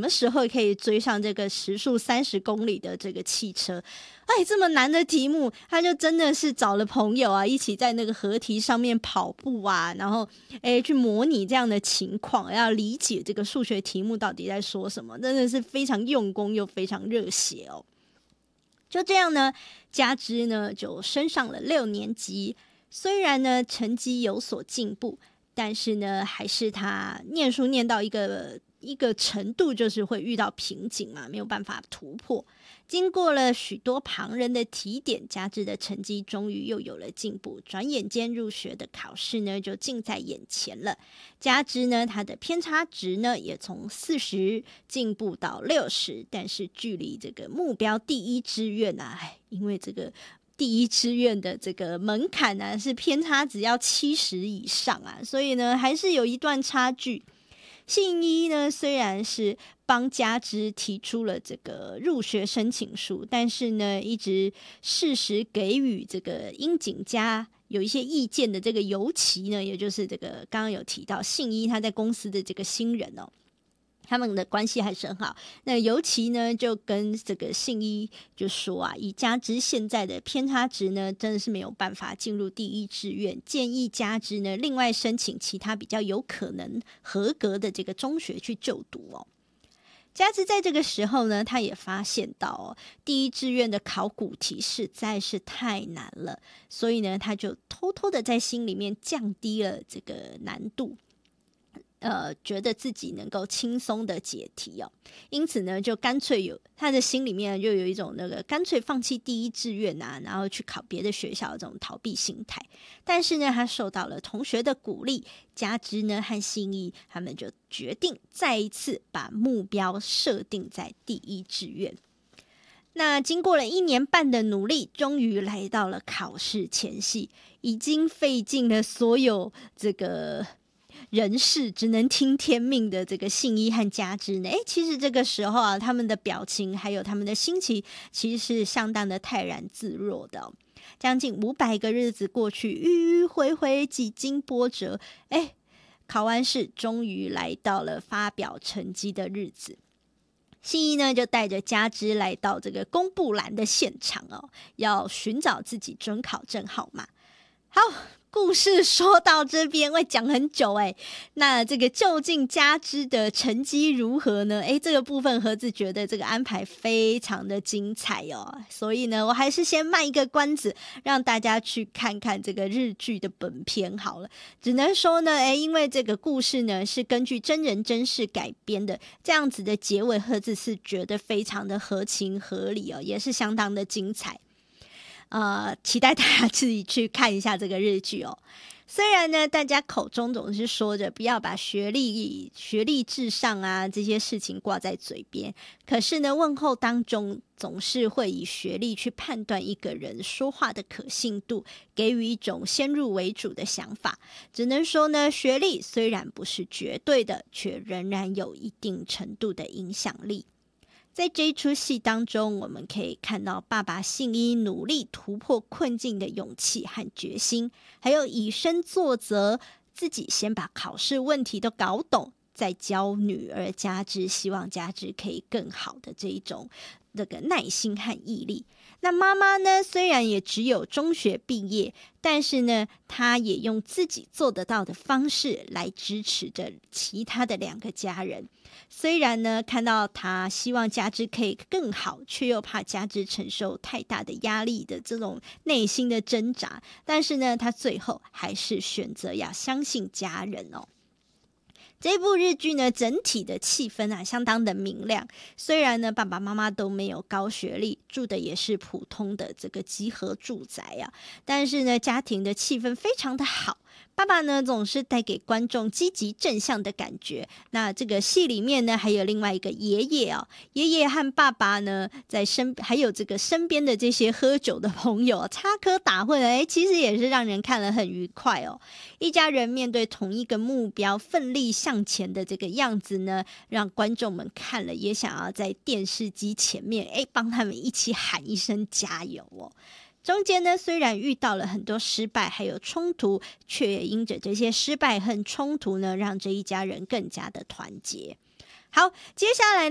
么时候可以追上这个时速30公里的这个汽车。这么难的题目，他就真的是找了朋友啊，一起在那个河堤上面跑步啊，然后去模拟这样的情况，要理解这个数学题目到底在说什么，真的是非常用功又非常热血哦。就这样呢，加之呢就升上了6年级，虽然呢成绩有所进步，但是呢还是他念书念到一个程度，就是会遇到瓶颈嘛，没有办法突破。经过了许多旁人的提点，加之的成绩终于又有了进步，转眼间入学的考试呢就近在眼前了。加之呢他的偏差值呢也从40进步到60，但是距离这个目标第一志愿啊，因为这个第一志愿的这个门槛呢是偏差值要70以上啊，所以呢还是有一段差距。信一呢虽然是帮加之提出了这个入学申请书，但是呢一直适时给予这个樱井家有一些意见的这个尤其呢，也就是这个刚刚有提到信一他在公司的这个新人哦，他们的关系还是很好。那尤其呢就跟这个信一就说啊，以加之现在的偏差值呢真的是没有办法进入第一志愿，建议加之呢另外申请其他比较有可能合格的这个中学去就读哦。加之在这个时候呢，他也发现到第一志愿的考古题实在是太难了，所以呢他就偷偷的在心里面降低了这个难度，觉得自己能够轻松的解题哦，因此呢，就干脆他的心里面就有一种那个干脆放弃第一志愿啊，然后去考别的学校的这种逃避心态。但是呢，他受到了同学的鼓励，加之呢和信一他们就决定再一次把目标设定在第一志愿。那经过了1年半的努力，终于来到了考试前夕，已经费尽了所有这个人事，只能听天命的这个信一和加之呢，其实这个时候啊，他们的表情还有他们的心情其实是相当的泰然自若的哦。将近500个日子过去，迂迂回回，几经波折，考完试终于来到了发表成绩的日子。信一呢就带着加之来到这个公布栏的现场哦，要寻找自己准考证号码。好，故事说到这边会讲很久那这个究竟加之的成绩如何呢？这个部分盒子觉得这个安排非常的精彩哦，所以呢我还是先卖一个关子，让大家去看看这个日剧的本片好了。只能说呢因为这个故事呢是根据真人真事改编的，这样子的结尾盒子是觉得非常的合情合理哦，也是相当的精彩。期待大家自己去看一下这个日剧哦。虽然呢，大家口中总是说着不要把学历至上啊这些事情挂在嘴边，可是呢，问候当中总是会以学历去判断一个人说话的可信度，给予一种先入为主的想法。只能说呢，学历虽然不是绝对的，却仍然有一定程度的影响力。在这一出戏当中，我们可以看到爸爸信一努力突破困境的勇气和决心，还有以身作则，自己先把考试问题都搞懂，再教女儿加之，希望加之可以更好的这一种那个耐心和毅力。那妈妈呢，虽然也只有中学毕业，但是呢她也用自己做得到的方式来支持着其他的2个家人。虽然呢看到她希望加之可以更好，却又怕加之承受太大的压力的这种内心的挣扎，但是呢她最后还是选择要相信家人哦。这部日剧呢，整体的气氛相当的明亮。虽然呢，爸爸妈妈都没有高学历，住的也是普通的这个集合住宅但是呢，家庭的气氛非常的好。爸爸呢，总是带给观众积极正向的感觉。那这个戏里面呢，还有另外一个爷爷爷爷和爸爸呢，还有这个身边的这些喝酒的朋友插科打诨其实也是让人看了很愉快一家人面对同一个目标，奋力向前的这个样子呢，让观众们看了也想要在电视机前面帮他们一起喊一声加油中间呢，虽然遇到了很多失败还有冲突，却也因着这些失败和冲突呢，让这一家人更加的团结。好，接下来